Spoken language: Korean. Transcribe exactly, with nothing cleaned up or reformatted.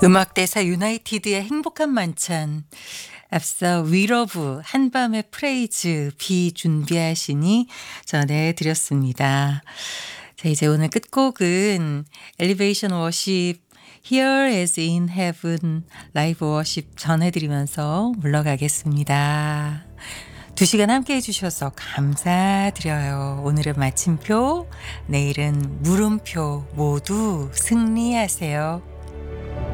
음악대사 유나이티드의 행복한 만찬. 앞서 위러브 한밤의 프레이즈 비 준비하시니 전해드렸습니다. 자, 이제 오늘 끝곡은 엘리베이션 워십 Here as in Heaven 라이브 워십 전해드리면서 물러가겠습니다. 두 시간 함께 해주셔서 감사드려요. 오늘은 마침표, 내일은 물음표 모두 승리하세요.